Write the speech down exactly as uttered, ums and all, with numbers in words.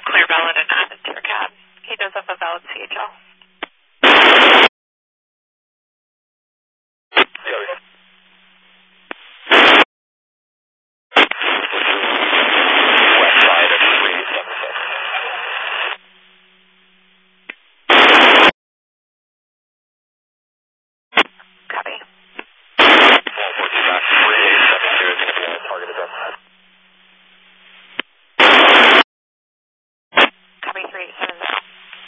clear valid and add into your cab. He does have a valid C H L.